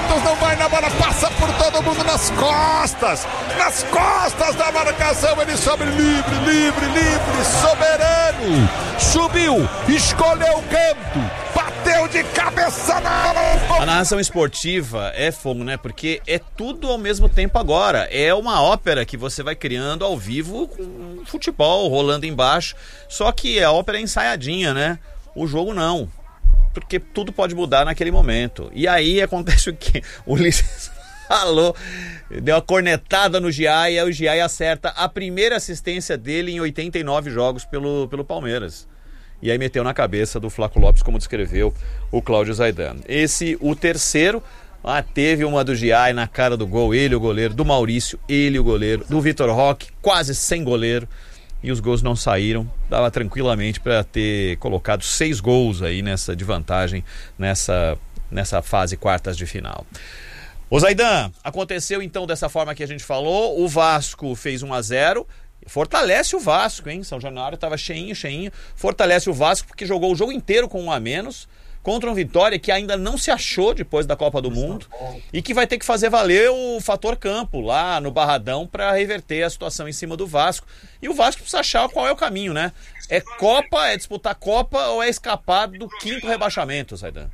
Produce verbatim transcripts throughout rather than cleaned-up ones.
Santos não vai na bola, passa por todo mundo nas costas, nas costas da marcação, ele sobe livre, livre, livre, soberano, subiu, escolheu o canto, bateu de cabeça na bola. A narração esportiva é fogo, né? Porque é tudo ao mesmo tempo agora, é uma ópera que você vai criando ao vivo com futebol rolando embaixo, só que a ópera é ensaiadinha, né? O jogo não, porque tudo pode mudar naquele momento. E aí acontece o quê? O Ulisses falou, deu uma cornetada no Giai, o Giai acerta a primeira assistência dele em oitenta e nove jogos pelo, pelo Palmeiras. E aí meteu na cabeça do Flaco Lopes, como descreveu o Cláudio Zaidan. Esse, o terceiro, ah, teve uma do Giai na cara do gol, ele o goleiro, do Maurício, ele o goleiro, do Vitor Roque, quase sem goleiro. E os gols não saíram, dava tranquilamente para ter colocado seis gols aí nessa, de vantagem nessa, nessa fase quartas de final. Ô Zaidan, aconteceu então dessa forma que a gente falou, o Vasco fez um a zero, fortalece o Vasco, hein? São Januário estava cheinho, cheinho, fortalece o Vasco porque jogou o jogo inteiro com um a menos, contra um Vitória que ainda não se achou depois da Copa do Mundo e que vai ter que fazer valer o fator campo lá no Barradão para reverter a situação em cima do Vasco. E o Vasco precisa achar qual é o caminho, né? É Copa, é disputar Copa ou é escapar do quinto rebaixamento, Zaidan?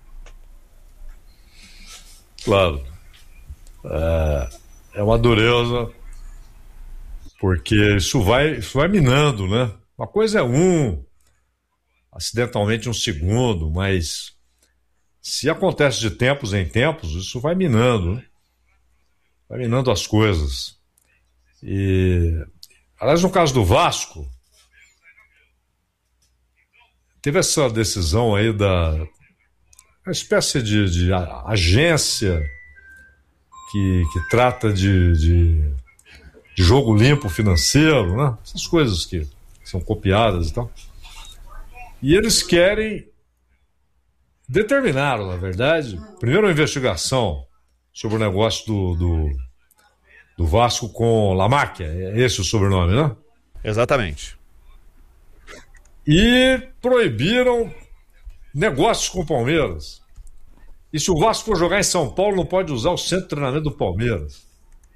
Claro. É, é uma dureza, porque isso vai, isso vai minando, né? Uma coisa é um... acidentalmente um segundo, mas se acontece de tempos em tempos, isso vai minando, né? Vai minando as coisas. E, aliás, no caso do Vasco, teve essa decisão aí da uma espécie de, de agência que, que trata de, de, de jogo limpo financeiro, né? Essas coisas que são copiadas e tal. E eles querem, determinaram, na verdade, primeiro uma investigação sobre o negócio do, do, do Vasco com Lamáquia, é esse o sobrenome, né? Exatamente. E proibiram negócios com o Palmeiras. E se o Vasco for jogar em São Paulo, não pode usar o centro de treinamento do Palmeiras.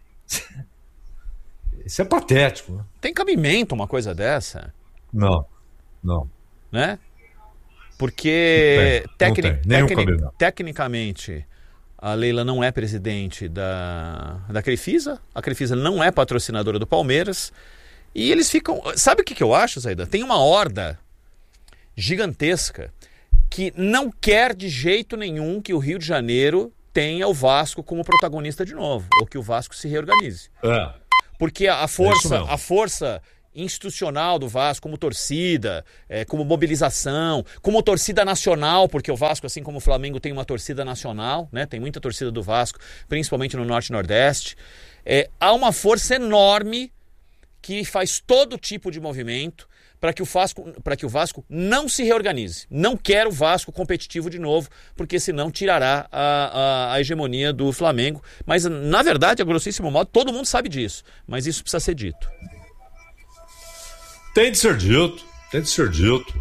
Isso é patético, né? Tem cabimento uma coisa dessa? Não, não. Né? Porque tem, tecni- tem, tecni- tecnicamente a Leila não é presidente da, da Crefisa, a Crefisa não é patrocinadora do Palmeiras, e eles ficam... Sabe o que, que eu acho, Zaidan? Tem uma horda gigantesca que não quer de jeito nenhum que o Rio de Janeiro tenha o Vasco como protagonista de novo, ou que o Vasco se reorganize. É. Porque a força, a força institucional do Vasco, como torcida, é, como mobilização, como torcida nacional, porque o Vasco, assim como o Flamengo, tem uma torcida nacional, né? Tem muita torcida do Vasco, principalmente no Norte e Nordeste. É, há uma força enorme que faz todo tipo de movimento para que o Vasco, para que o Vasco não se reorganize. Não quer o Vasco competitivo de novo, porque senão tirará a, a, a hegemonia do Flamengo. Mas, na verdade, a grossíssimo modo, todo mundo sabe disso. Mas isso precisa ser dito. Tem de ser dito, tem de ser dito.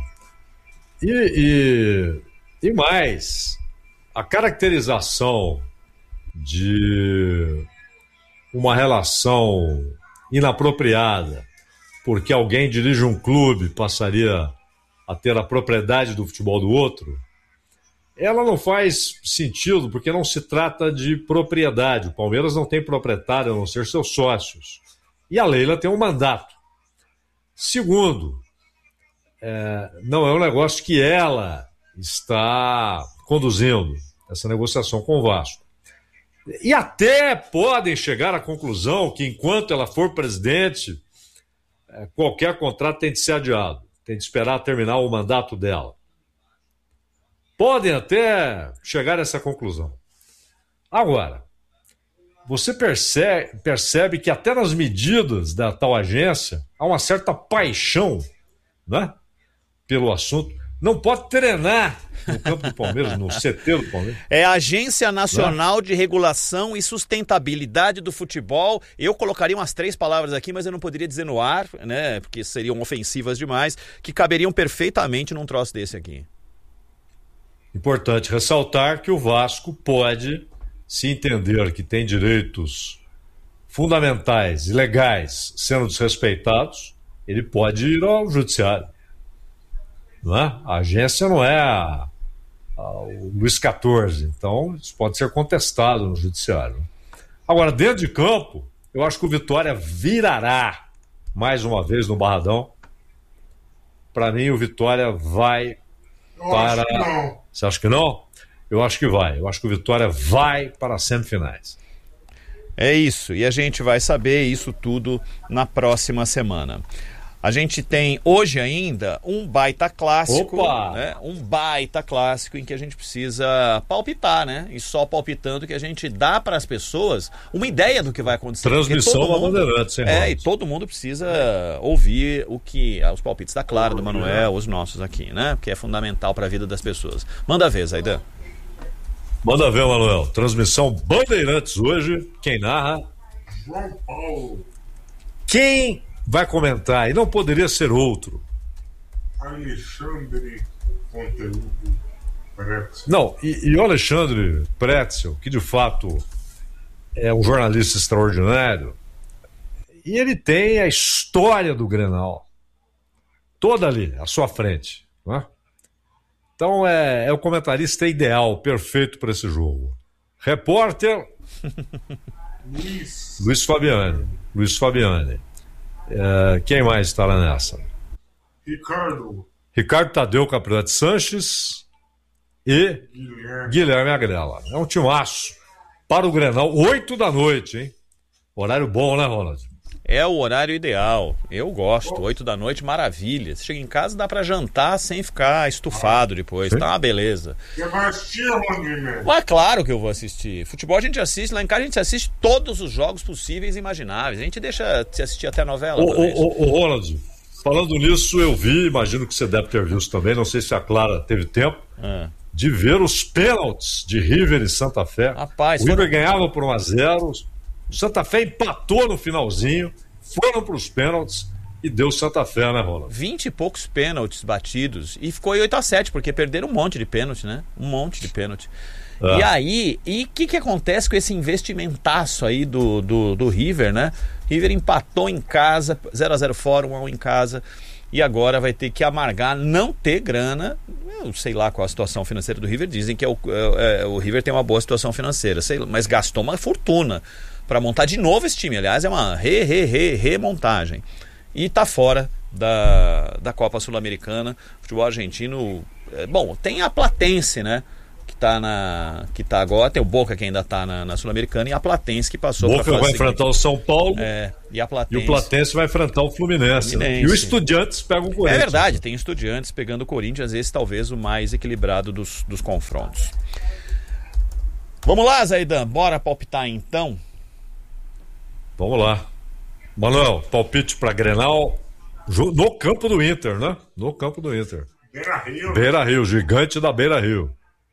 E, e, e mais, a caracterização de uma relação inapropriada, porque alguém dirige um clube, passaria a ter a propriedade do futebol do outro, ela não faz sentido, porque não se trata de propriedade. O Palmeiras não tem proprietário, a não ser seus sócios. E a Leila tem um mandato. Segundo, é, não é um negócio que ela está conduzindo, essa negociação com o Vasco. E até podem chegar à conclusão que, enquanto ela for presidente, é, qualquer contrato tem de ser adiado, tem de esperar terminar o mandato dela. Podem até chegar a essa conclusão. Agora, você percebe, percebe que até nas medidas da tal agência há uma certa paixão, né, pelo assunto. Não pode treinar no campo do Palmeiras, no C T do Palmeiras. É a Agência Nacional de Regulação e Sustentabilidade do Futebol. Eu colocaria umas três palavras aqui, mas eu não poderia dizer no ar, né, porque seriam ofensivas demais, que caberiam perfeitamente num troço desse aqui. Importante ressaltar que o Vasco pode se entender que tem direitos fundamentais e legais sendo desrespeitados, ele pode ir ao judiciário. Não é? A agência não é a, a, o Luís quatorze, então isso pode ser contestado no judiciário. Agora, dentro de campo, eu acho que o Vitória virará mais uma vez no Barradão. Para mim, o Vitória vai Eu para... acho que não. Você acha que não? Eu acho que vai. Eu acho que o Vitória vai para as semifinais. É isso, e a gente vai saber isso tudo na próxima semana. A gente tem hoje ainda um baita clássico, né? Um baita clássico em que a gente precisa palpitar, né? E só palpitando que a gente dá para as pessoas uma ideia do que vai acontecer. Transmissão da Bandeirantes, sem É, rolos. e todo mundo precisa ouvir o que os palpites da Clara, do Manuel, os nossos aqui, né? Porque é fundamental para a vida das pessoas. Manda ver, Zaidan. Manda ver, Manuel. Transmissão Bandeirantes hoje. Quem narra? João Paulo, Quem vai comentar? E não poderia ser outro. Alexandre Conteúdo Pretzel. Não, e, e o Alexandre Pretzel, que de fato é um jornalista extraordinário, e ele tem a história do Grenal toda ali, à sua frente, não é? Então é, é o comentarista ideal, perfeito para esse jogo. Repórter Luiz, Luiz Fabiani. Luiz Fabiani. É, quem mais estará nessa? Ricardo, Ricardo Tadeu Capriati Sanches e Guilherme. Guilherme Agrela. É um timaço para o Grenal, oito da noite, hein? Horário bom, né, Ronald? É o horário ideal. Eu gosto. Oito da noite, maravilha. Você chega em casa, dá pra jantar sem ficar estufado depois. Tá uma beleza. Você vai assistir, Rondinelli? Mas claro que eu vou assistir. Futebol a gente assiste, lá em casa a gente assiste todos os jogos possíveis e imagináveis. A gente deixa de assistir até a novela. Ô, talvez. ô, ô, ô, Ronald, falando nisso, eu vi, imagino que você deve ter visto também, não sei se a Clara teve tempo, Ah. de ver os pênaltis de River e Santa Fé. Rapaz, o River foram- ganhava por um a zero, o Santa Fé empatou no finalzinho, foram para os pênaltis e deu Santa Fé, né, Ronald? Vinte e poucos pênaltis batidos e ficou em oito a sete, porque perderam um monte de pênalti, né? Um monte de pênalti. Ah. E aí, e o que, que acontece com esse investimentaço aí do, do, do River, né? River empatou em casa, zero a zero fora, um a um em casa, e agora vai ter que amargar não ter grana. Eu sei lá qual a situação financeira do River, dizem que é o, é, é, o River tem uma boa situação financeira, sei lá, mas gastou uma fortuna para montar de novo esse time. Aliás, é uma re, re, re, remontagem. E tá fora da, da Copa Sul-Americana. Futebol argentino, é, bom, tem a Platense, né? Que tá, na, que tá agora, tem o Boca que ainda tá na, na Sul-Americana e a Platense que passou Boca pra vai fase enfrentar seguinte. o São Paulo É, e a e Platense. o Platense vai enfrentar o Fluminense. né? Fluminense. E o Estudiantes pega o Corinthians. É verdade, tem Estudiantes pegando o Corinthians, esse talvez o mais equilibrado dos, dos confrontos. Vamos lá, Zaidan, bora palpitar então? Vamos lá. Manuel, palpite para Grenal jo- no campo do Inter, né? No campo do Inter. Beira Rio, Beira Rio, gigante da Beira Rio.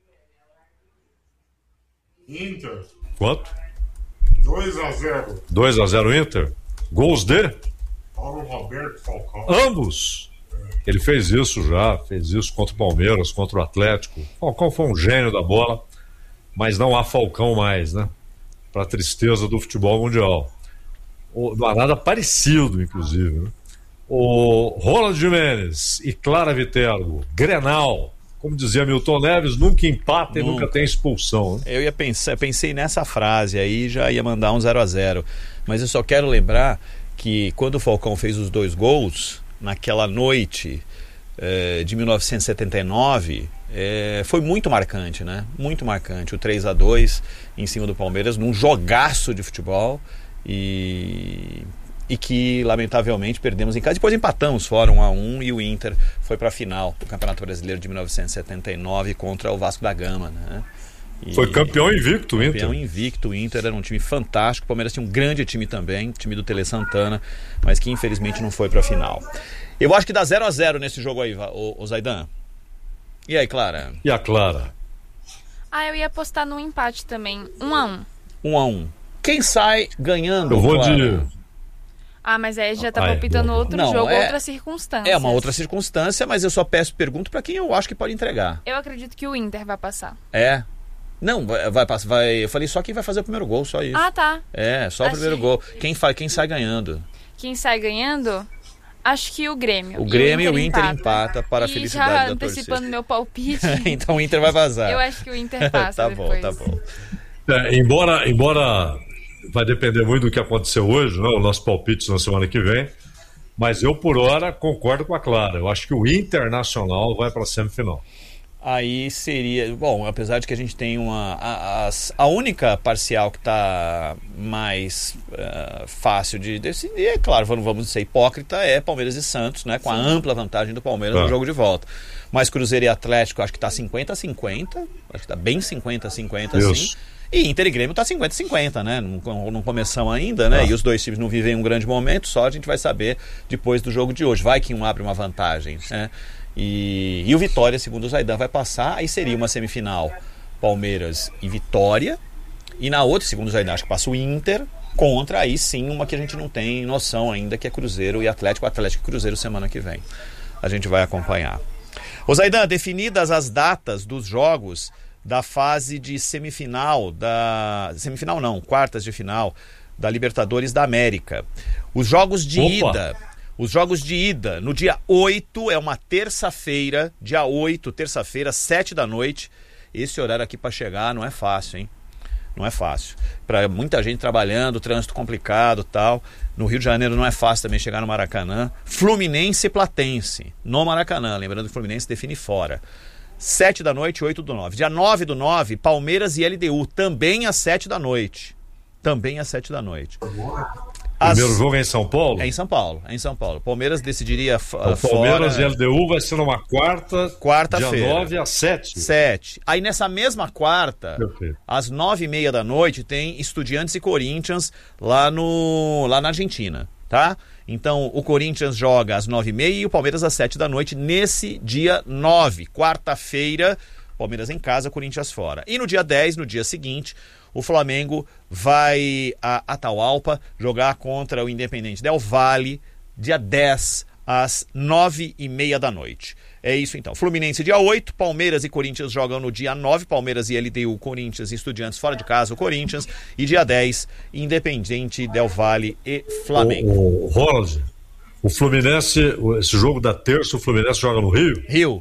Inter, Quanto? dois a zero. dois a zero Inter? Gols de? Paulo Roberto Falcão. Ambos. Ele fez isso já, fez isso contra o Palmeiras, contra o Atlético. Falcão foi um gênio da bola, mas não há Falcão mais, né? Para a tristeza do futebol mundial. O- Não há nada parecido, inclusive. Né? O Ronald Gimenez e Clara Viterbo, Grenal, como dizia Milton Neves, nunca empata e Nunca. nunca tem expulsão. Né? Eu ia pensar, eu pensei nessa frase aí, já ia mandar um zero a zero. Mas eu só quero lembrar que quando o Falcão fez os dois gols, naquela noite eh, de mil novecentos e setenta e nove, eh, foi muito marcante, né? Muito marcante. O três a dois em cima do Palmeiras, num jogaço de futebol e... e que lamentavelmente perdemos em casa. Depois empatamos fora um a um e o Inter foi para a final do Campeonato Brasileiro de mil novecentos e setenta e nove contra o Vasco da Gama, né? E Foi campeão invicto, Inter. campeão invicto. O Inter era um time fantástico. O Palmeiras tinha um grande time também, time do Tele Santana, mas que infelizmente não foi para a final. Eu acho que dá zero a zero nesse jogo aí, o, o Zaidan. E aí, Clara? E a Clara? Ah, eu ia apostar no empate também. Um a um. Um a um. Quem sai ganhando? Eu vou Clara? de... Ah, mas aí já tá Ah, é. palpitando outro Não, jogo, é- outra circunstância. É uma outra circunstância, mas eu só peço pergunto para quem eu acho que pode entregar. Eu acredito que o Inter vai passar. É? Não, vai, vai, vai, eu falei só quem vai fazer o primeiro gol, só isso. Ah, tá. É, só o Achei. primeiro gol. Quem, fa, quem sai ganhando? Quem sai ganhando? Acho que o Grêmio. O Grêmio e o Inter, empata. empata para a e felicidade já da antecipando torcida. meu palpite. Então o Inter vai vazar. Eu acho que o Inter passa Tá depois. bom, tá bom. É, embora, embora vai depender muito do que aconteceu hoje, né, o nosso palpite na semana que vem, mas eu, por hora, concordo com a Clara. Eu acho que o Internacional vai para a semifinal. Aí seria... Bom, apesar de que a gente tem uma... A, a, a única parcial que está mais uh, fácil de decidir, é claro, vamos, vamos ser hipócrita, é Palmeiras e Santos, né? Com a ampla vantagem do Palmeiras Tá. no jogo de volta. Mas Cruzeiro e Atlético, acho que está cinquenta a cinquenta. Acho que está bem cinquenta a cinquenta, Isso. assim. E Inter e Grêmio tá cinquenta a cinquenta, né? Não, não começamos ainda, né? Ah. E os dois times não vivem um grande momento, só a gente vai saber depois do jogo de hoje. Vai que um abre uma vantagem, né? E, e o Vitória, segundo o Zaidan, vai passar. Aí seria uma semifinal Palmeiras e Vitória. E na outra, segundo o Zaidan, acho que passa o Inter contra, aí sim, uma que a gente não tem noção ainda, que é Cruzeiro e Atlético. Atlético e Cruzeiro semana que vem. A gente vai acompanhar. Ô Zaidan, definidas as datas dos jogos da fase de semifinal, da... Semifinal não, quartas de final da Libertadores da América. Os jogos de Opa. ida... Os jogos de ida, no dia oito, é uma terça-feira, dia oito, terça-feira, sete da noite. Esse horário aqui para chegar não é fácil, hein? Não é fácil. Para muita gente trabalhando, trânsito complicado e tal. No Rio de Janeiro não é fácil também chegar no Maracanã. Fluminense e Platense, no Maracanã. Lembrando que o Fluminense define fora. sete da noite, oito do nove. Dia nove do nove, Palmeiras e L D U, também às sete da noite. Também às sete da noite. As... Primeiro jogo é em São Paulo? É em São Paulo, é em São Paulo. Palmeiras decidiria f- O Palmeiras fora... e L D U vai ser numa quarta, Quarta-feira. dia nove às sete. Sete. Aí nessa mesma quarta, Perfeito. às nove e meia da noite, tem Estudiantes e Corinthians lá, no, lá na Argentina, tá? Então o Corinthians joga às nove e meia e o Palmeiras às sete da noite nesse dia nove, quarta-feira, Palmeiras em casa, Corinthians fora. E no dia dez, no dia seguinte, o Flamengo vai a Atahualpa jogar contra o Independente Del Valle, dia dez, às nove e meia da noite. É isso então. Fluminense dia oito, Palmeiras e Corinthians jogam no dia nove, Palmeiras e L D U, Corinthians e Estudiantes fora de casa, o Corinthians. E dia dez, Independente Del Valle e Flamengo. O, o Ronald, o Fluminense, esse jogo da terça, o Fluminense joga no Rio? Rio.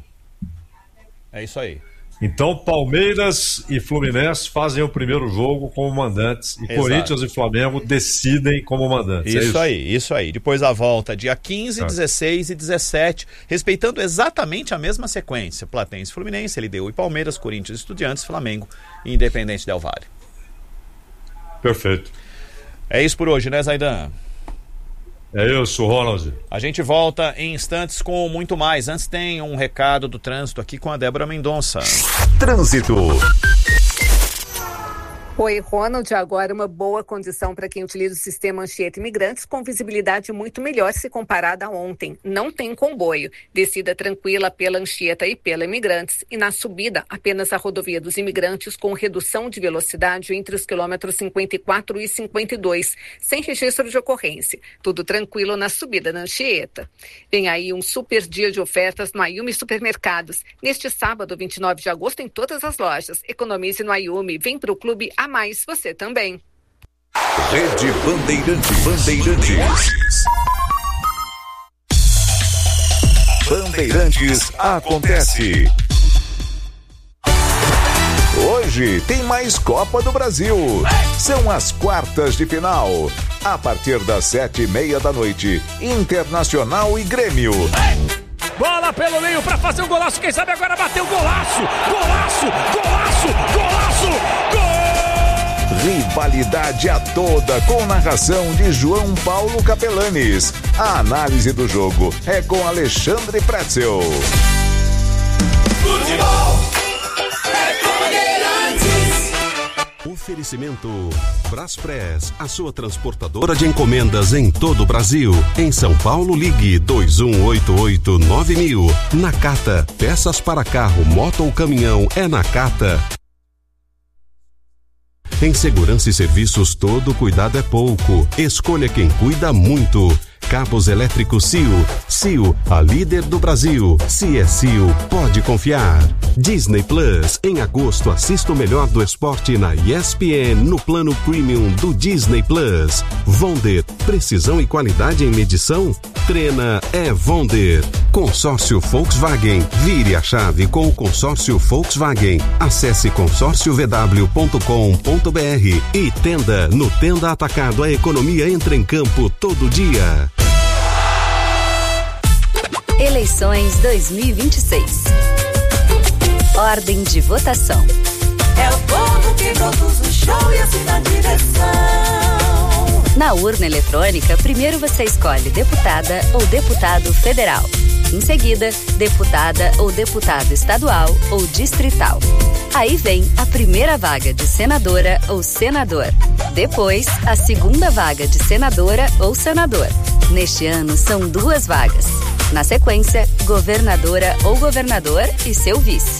É isso aí. Então Palmeiras e Fluminense fazem o primeiro jogo como mandantes e Exato. Corinthians e Flamengo decidem como mandantes. Isso, é isso aí, isso aí. Depois a volta dia quinze, Tá. dezesseis e dezessete, respeitando exatamente a mesma sequência. Platense, Fluminense, L D U e Palmeiras, Corinthians, Estudiantes, Flamengo e Independente Del Valle. Perfeito. É isso por hoje, né, Zaidan? É isso, Ronald. A gente volta em instantes com muito mais. Antes tem um recado do trânsito aqui com a Débora Mendonça. Trânsito. Oi, Ronald. Agora uma boa condição para quem utiliza o sistema Anchieta Imigrantes, com visibilidade muito melhor se comparada a ontem. Não tem comboio. Descida tranquila pela Anchieta e pela Imigrantes. E na subida, apenas a rodovia dos Imigrantes, com redução de velocidade entre os quilômetros cinquenta e quatro e cinquenta e dois, sem registro de ocorrência. Tudo tranquilo na subida da Anchieta. Vem aí um super dia de ofertas no Ayumi Supermercados. Neste sábado, vinte e nove de agosto, em todas as lojas. Economize no Ayumi. Vem para o clube a mais, você também. Rede Bandeirantes. Bandeirantes. Bandeirantes acontece. Hoje tem mais Copa do Brasil. São as quartas de final. A partir das sete e meia da noite, Internacional e Grêmio. Bola pelo meio para fazer um golaço. Quem sabe agora bateu o golaço. Golaço, golaço, golaço, gol! Rivalidade a toda com narração de João Paulo Capelanes. A análise do jogo é com Alexandre Pretzel. Futebol é Bandeirantes. Oferecimento Braspress, a sua transportadora de encomendas em todo o Brasil. Em São Paulo, ligue dois um oito oito nove mil. Nakata, peças para carro, moto ou caminhão é Nakata. Em segurança e serviços, todo cuidado é pouco. Escolha quem cuida muito. Cabos elétricos C I O. C I O, a líder do Brasil. Se é C I O, pode confiar. Disney Plus. Em agosto, assista o melhor do esporte na E S P N no plano premium do Disney Plus. Vonder. Precisão e qualidade em medição? Trena é Vonder. Consórcio Volkswagen. Vire a chave com o consórcio Volkswagen. Acesse consórcio v w ponto com ponto b r e Tenda. No Tenda Atacado, a economia entra em campo todo dia. Eleições dois mil e vinte e seis. Ordem de votação. É o povo que produz o show e assina a direção. Na urna eletrônica, primeiro você escolhe deputada ou deputado federal. Em seguida, deputada ou deputado estadual ou distrital. Aí vem a primeira vaga de senadora ou senador. Depois, a segunda vaga de senadora ou senador. Neste ano, são duas vagas. Na sequência, governadora ou governador e seu vice.